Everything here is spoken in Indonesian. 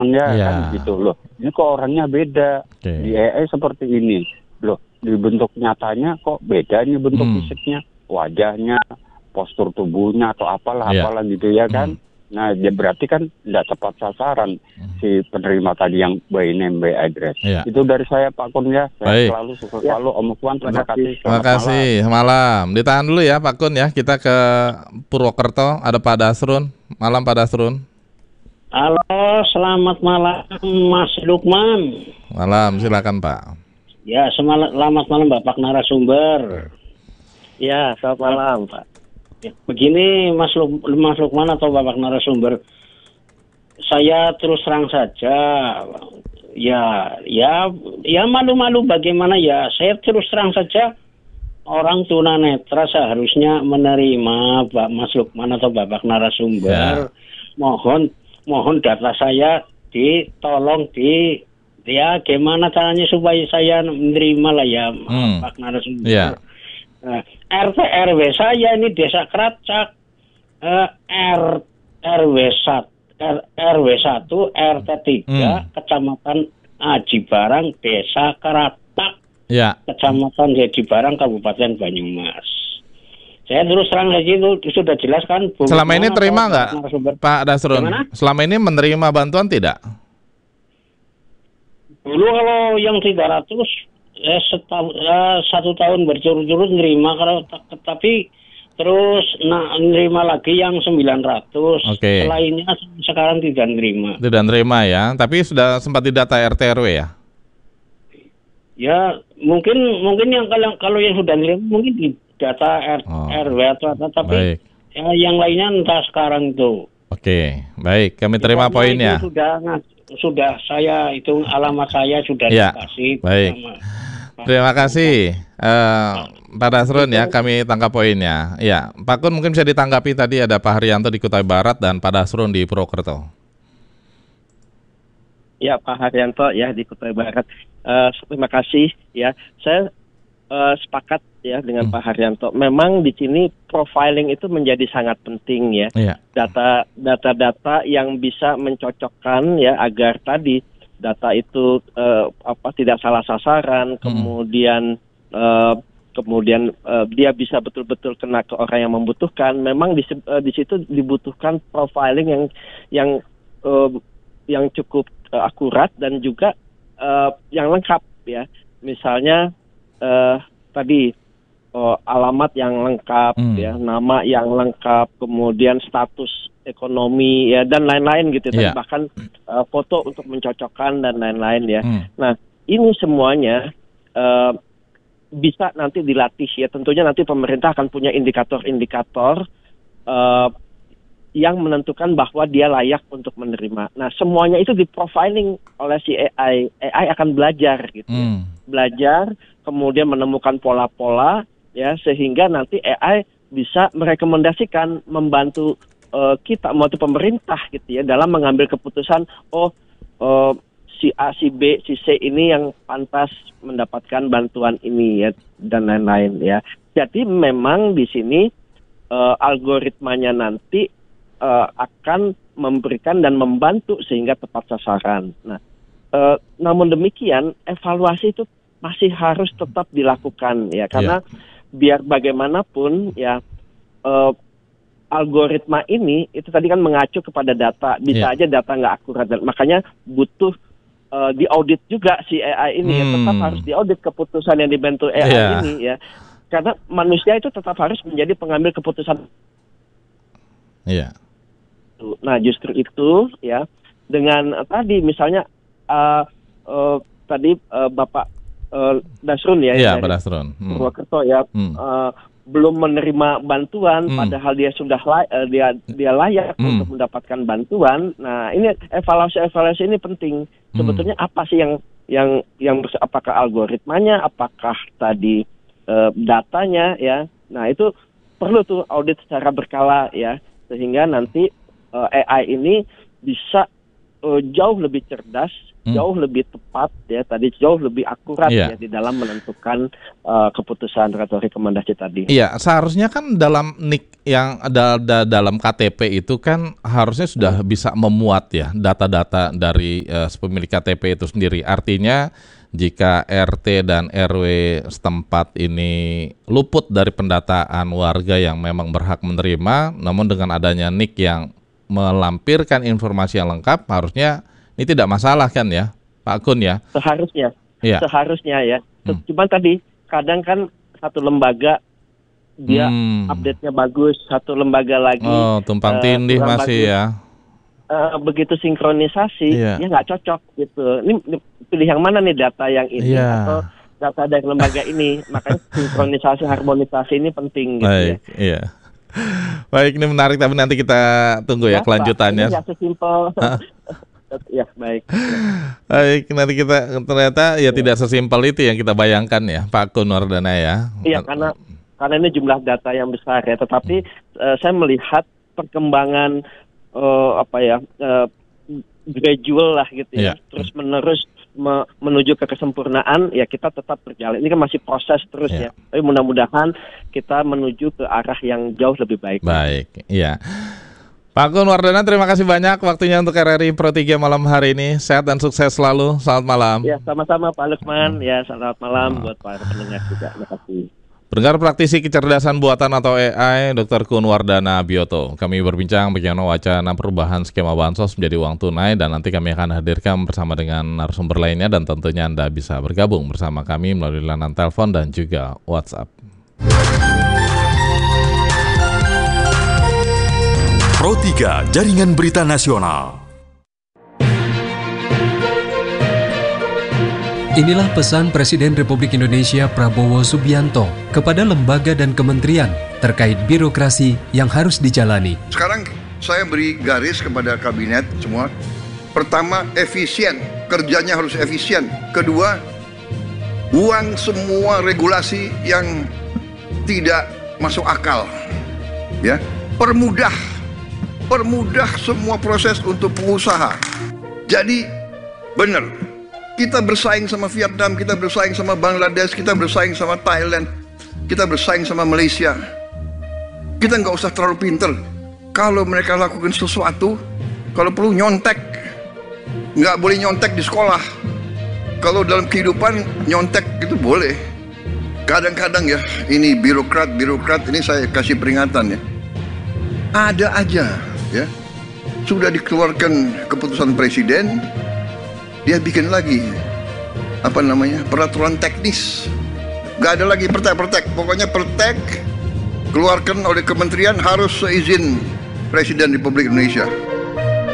Ya Iya. kan gitu loh. Ini kok orangnya beda. Oke. Di AI seperti ini. Loh, di bentuk nyatanya kok beda nih bentuk Hmm. fisiknya, wajahnya, postur tubuhnya atau apalah Iya. gitu ya kan. Nah, dia berarti kan tidak tepat sasaran si penerima tadi yang by name by address. Iya. Itu dari saya Pak Kun ya. Saya Baik. selalu sukses selalu Om Ikhwan. Terima kasih. Terima Selamat kasih. Malam. Ditahan dulu ya Pak Kun ya. Kita ke Purwokerto. Ada Pak Dasrun. Malam Pak Dasrun. Halo, selamat malam Mas Lukman. Malam. Silakan Pak. Ya, selamat malam Bapak narasumber. Ya, selamat malam Pak. Ya, begini Mas Lukman atau Bapak narasumber, saya terus terang saja, ya malu-malu bagaimana ya, saya terus terang saja orang tunanetra seharusnya menerima Mas Lukman atau Bapak narasumber. Mohon data saya ditolong ya gimana caranya supaya saya menerima lah ya Pak narasumber. Yeah. RT RW saya ini Desa Keracak, RW 1 RT 3 Kecamatan Aji Barang Desa Keratak, Kecamatan Aji Barang Kabupaten Banyumas. Saya terus terang saja itu sudah jelas kan. Selama ini terima nggak Pak Dasrun? Gimana? Selama ini menerima bantuan tidak? Dulu kalau yang 300 1 tahun berturut-turut nerima, tapi terus nerima lagi yang 900. Oke. Selainnya sekarang tidak nerima. Tidak nerima ya, tapi sudah sempat didata RT RW ya? Ya mungkin yang kalau yang sudah nerima mungkin di data RW atau tapi baik. Yang lainnya entah sekarang itu. Oke, baik, kami terima poinnya. Sudah saya hitung alamat saya sudah dikasih. Baik. Terima kasih Pak Dasrun ya, kami tangkap poinnya. Ya, Pak Kun mungkin bisa ditanggapi tadi ada Pak Haryanto di Kutai Barat dan Pak Dasrun di Purwokerto. Ya, Pak Haryanto ya di Kutai Barat. Terima kasih ya. Saya sepakat ya dengan Pak Haryanto. Memang di sini profiling itu menjadi sangat penting ya. Data-data yang bisa mencocokkan ya agar tadi data itu tidak salah sasaran, kemudian dia bisa betul-betul kena ke orang yang membutuhkan. Memang di situ dibutuhkan profiling yang cukup akurat dan juga yang lengkap ya. Misalnya tadi alamat yang lengkap ya, nama yang lengkap, kemudian status ekonomi ya dan lain-lain gitu. Bahkan foto untuk mencocokkan dan lain-lain ya. Nah, ini semuanya bisa nanti dilatih ya. Tentunya nanti pemerintah akan punya indikator-indikator yang menentukan bahwa dia layak untuk menerima. Nah, semuanya itu diprofiling oleh si AI. AI akan belajar gitu. Belajar, kemudian menemukan pola-pola ya, sehingga nanti AI bisa merekomendasikan, membantu kita, membantu pemerintah gitu ya dalam mengambil keputusan si A, si B, si C ini yang pantas mendapatkan bantuan ini ya dan lain-lain ya. Jadi memang di sini algoritmanya nanti akan memberikan dan membantu sehingga tepat sasaran. Nah, namun demikian evaluasi itu masih harus tetap dilakukan ya, karena biar bagaimanapun ya algoritma ini itu tadi kan mengacu kepada data, bisa aja data nggak akurat, dan makanya butuh diaudit juga si AI ini ya, tetap harus diaudit keputusan yang dibantu AI ini ya, karena manusia itu tetap harus menjadi pengambil keputusan. Nah justru itu ya, dengan tadi misalnya tadi Bapak Dasrun ya, Pak Dasrun Purwokerto ya, belum menerima bantuan, padahal dia sudah dia layak untuk mendapatkan bantuan. Nah ini evaluasi ini penting. Sebetulnya apa sih yang apakah algoritmanya, apakah tadi datanya ya. Nah itu perlu tuh audit secara berkala ya, sehingga nanti AI ini bisa jauh lebih cerdas, jauh lebih tepat ya tadi, jauh lebih akurat ya di dalam menentukan keputusan atau rekomendasi tadi. Iya, seharusnya kan dalam NIK yang ada dalam KTP itu kan harusnya sudah bisa memuat ya data-data dari pemilik KTP itu sendiri. Artinya jika RT dan RW setempat ini luput dari pendataan warga yang memang berhak menerima, namun dengan adanya NIK yang melampirkan informasi yang lengkap, harusnya ini tidak masalah kan ya, Pak Kun ya? Seharusnya, ya. Cuman tadi kadang kan satu lembaga dia update-nya bagus, satu lembaga lagi tumpang tindih masih bagus. Ya. Begitu sinkronisasi, ya nggak cocok gitu. Ini pilih yang mana nih, data yang ini atau data dari lembaga ini? Makanya sinkronisasi, harmonisasi ini penting gitu. Baik, ya. Baik, ini menarik, tapi nanti kita tunggu ya kelanjutannya. Ini sesimpel. Ya, baik. Baik, nanti kita ternyata tidak sesimpel itu yang kita bayangkan ya, Pak Kun Wardana ya. Iya, karena ini jumlah data yang besar ya. Tetapi saya melihat perkembangan gradual lah gitu ya. Terus menerus menuju ke kesempurnaan, ya kita tetap berjalan. Ini kan masih proses terus ya. Tapi mudah-mudahan kita menuju ke arah yang jauh lebih baik. Baik, iya. Pak Kun Wardana, terima kasih banyak waktunya untuk RRI Pro 3 malam hari ini. Sehat dan sukses selalu. Selamat malam. Ya, sama-sama Pak Lukman. Ya, selamat malam buat para pendengar juga. Terima kasih. Pendengar, praktisi kecerdasan buatan atau AI, Dr. Kun Wardana Bioto. Kami berbincang bagaimana wacana perubahan skema bansos menjadi uang tunai, dan nanti kami akan hadirkan bersama dengan narasumber lainnya, dan tentunya Anda bisa bergabung bersama kami melalui layanan telepon dan juga WhatsApp. Pro 3 Jaringan Berita Nasional. Inilah pesan Presiden Republik Indonesia Prabowo Subianto kepada lembaga dan kementerian terkait birokrasi yang harus dijalani. Sekarang saya beri garis kepada kabinet semua. Pertama, efisien. Kerjanya harus efisien. Kedua, buang semua regulasi yang tidak masuk akal. Ya, permudah semua proses untuk pengusaha. Jadi benar. Kita bersaing sama Vietnam, kita bersaing sama Bangladesh, kita bersaing sama Thailand, kita bersaing sama Malaysia. Kita nggak usah terlalu pinter. Kalau mereka lakukan sesuatu, kalau perlu nyontek, nggak boleh nyontek di sekolah. Kalau dalam kehidupan nyontek itu boleh. Kadang-kadang ya, ini birokrat ini saya kasih peringatan ya. Ada aja ya. Sudah dikeluarkan keputusan presiden, dia bikin lagi peraturan teknis. Gak ada lagi pertek. Pokoknya pertek keluarkan oleh kementerian harus seizin Presiden Republik Indonesia.